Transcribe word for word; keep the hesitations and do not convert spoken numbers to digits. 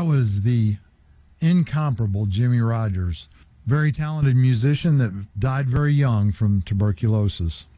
That was the incomparable Jimmie Rodgers, very talented musician that died very young from tuberculosis.